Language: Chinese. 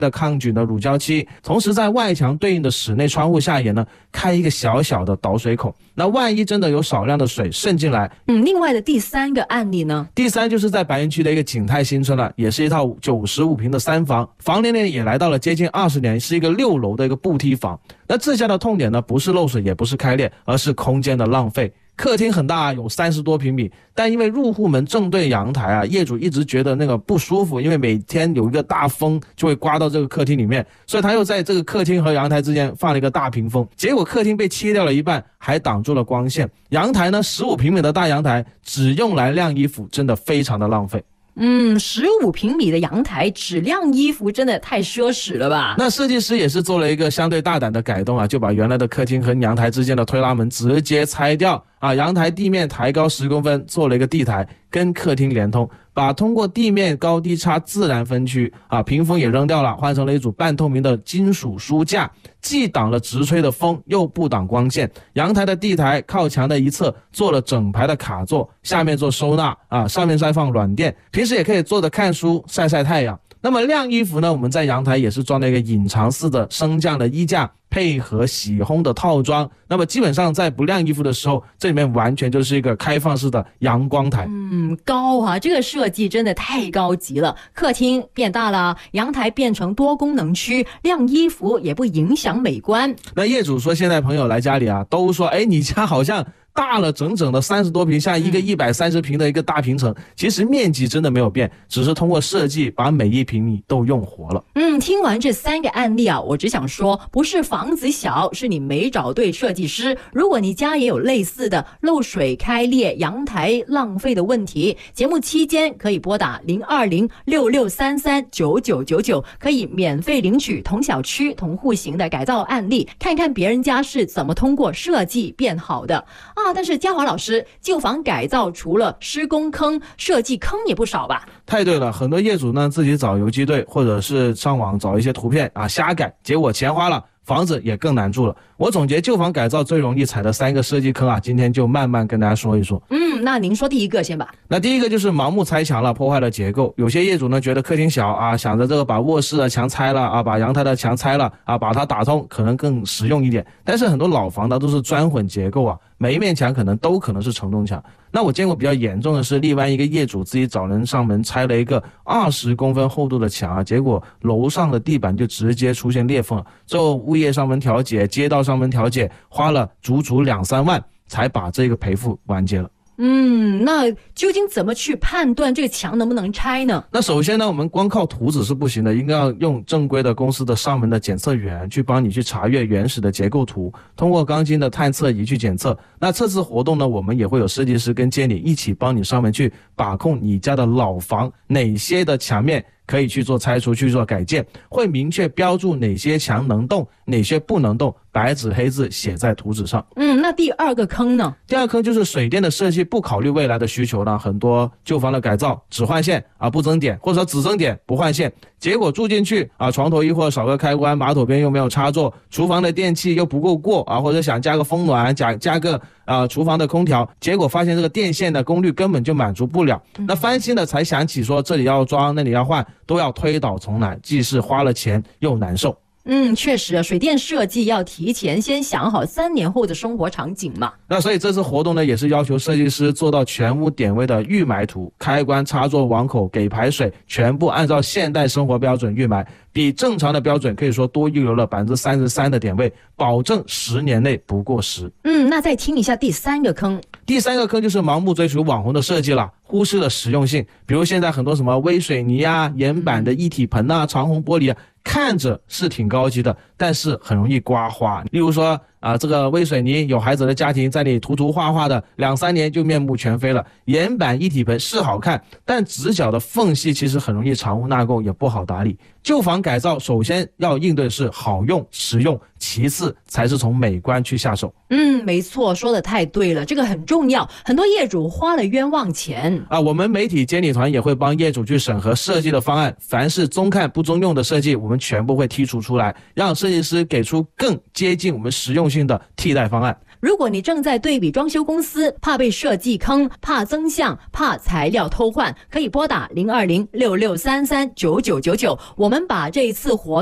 的抗菌的乳胶漆，同时在外墙对应的室内窗户下沿呢开一个小小的导水孔，那万一真的有少量的水渗进来。 另外的第三个案例呢？ 第三就是在白云区的一个景泰新村了，也是一套95平的3房，房龄呢也来到了接近20年，是一个6楼的一个步梯房。那这下的痛点呢，不是漏水，也不是开裂，而是空间的浪费。客厅很大，有30多平米，但因为入户门正对阳台啊，业主一直觉得那个不舒服，因为每天有一个大风就会刮到这个客厅里面，所以他又在这个客厅和阳台之间放了一个大屏风，结果客厅被切掉了一半，还挡住了光线。阳台呢，15平米的大阳台只用来晾衣服，真的非常的浪费。 15平米的阳台只晾衣服，真的太奢侈了吧？ 那设计师也是做了一个相对大胆的改动啊，就把原来的客厅和阳台之间的推拉门直接拆掉啊，阳台地面抬高10公分，做了一个地台跟客厅连通，把通过地面高低差自然分区啊，屏风也扔掉了，换成了一组半透明的金属书架，既挡了直吹的风，又不挡光线。阳台的地台靠墙的一侧做了整排的卡座，下面做收纳啊，上面再放软垫，平时也可以坐着看书晒晒太阳。那么晾衣服呢，我们在阳台也是装了一个隐藏式的升降的衣架，配合洗烘的套装，那么基本上在不晾衣服的时候，这里面完全就是一个开放式的阳光台。 高啊，这个设计真的太高级了。客厅变大了，阳台变成多功能区，晾衣服也不影响美观。 那业主说，现在朋友来家里啊，都说，你家好像大了整整的30多平，像一个130平的一个大平层，其实面积真的没有变，只是通过设计把每一平米都用活了。 听完这3个案例啊，我只想说，不是房子小，是你没找对设计师。如果你家也有类似的漏水、开裂、阳台浪费的问题，节目期间可以拨打02066339999，可以免费领取同小区同户型的改造案例，看看别人家是怎么通过设计变好的但是嘉华老师，旧房改造除了施工坑，设计坑也不少吧？ 太对了，很多业主呢自己找游击队，或者是上网找一些图片瞎改，结果钱花了，房子也更难住了。我总结旧房改造最容易踩的3个设计坑今天就慢慢跟大家说一说。 那您说第一个先吧。 那第一个就是盲目拆墙了，破坏了结构。有些业主呢觉得客厅小想着这个把卧室的墙拆了把阳台的墙拆了把它打通，可能更实用一点。但是很多老房呢都是砖混结构每一面墙可能是承重墙。那我见过比较严重的是，荔湾一个业主自己找人上门拆了一个20公分厚度的墙结果楼上的地板就直接出现裂缝了。最后物业上门调解，街道上门调解，花了足足2-3万才把这个赔付完结了。 那究竟怎么去判断这个墙能不能拆呢？ 那首先呢，我们光靠图纸是不行的，应该要用正规的公司的上门的检测员去帮你去查阅原始的结构图，通过钢筋的探测仪去检测。那测试活动呢，我们也会有设计师跟监理一起帮你上门去把控你家的老房哪些的墙面可以去做拆除，去做改建，会明确标注哪些墙能动，哪些不能动，白纸黑字写在图纸上。 那第二个坑呢？ 第二坑就是水电的设计不考虑未来的需求呢，很多旧房的改造只换线不增点，或者只增点不换线，结果住进去床头一或少个开关，马桶边又没有插座，厨房的电器又不够过或者想加个风暖，加个厨房的空调，结果发现这个电线的功率根本就满足不了。那翻新了才想起说这里要装那里要换，都要推倒重来，既是花了钱又难受。 确实水电设计要提前先想好3年后的生活场景嘛。 那所以这次活动呢，也是要求设计师做到全屋点位的预埋图，开关、插座、网口、给排水，全部按照现代生活标准预埋，比正常的标准可以说多预留了33%的点位，保证10年内不过时。 那再听一下第3个坑。 第3个坑就是盲目追求网红的设计了，忽视了实用性。比如现在很多什么微水泥岩板的一体盆长虹玻璃看着是挺高级的，但是很容易刮花。例如说这个微水泥，有孩子的家庭在里涂画画的，2-3年就面目全非了。岩板一体盆是好看，但直角的缝隙其实很容易藏污纳垢，也不好打理。旧房改造首先要应对是好用实用，其次才是从美观去下手。 没错，说的太对了，这个很重要，很多业主花了冤枉钱我们媒体监理团也会帮业主去审核设计的方案，凡是中看不中用的设计，我们全部会剔除出来，让设计师给出更接近我们实用性的替代方案。 如果你正在对比装修公司，怕被设计坑，怕增项，怕材料偷换，可以拨打02066339999，我们把这一次活